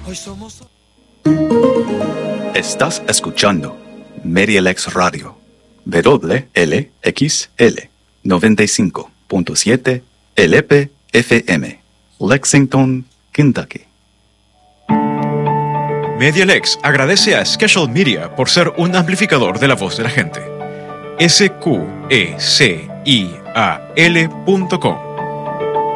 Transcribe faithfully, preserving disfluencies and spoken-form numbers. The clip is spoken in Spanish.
Hoy somos... Estás escuchando MediaLex Radio, W L X L noventa y cinco punto siete L P F M, Lexington, Kentucky. MediaLex agradece a Schedule Media por ser un amplificador de la voz de la gente. S Q E C I A L punto com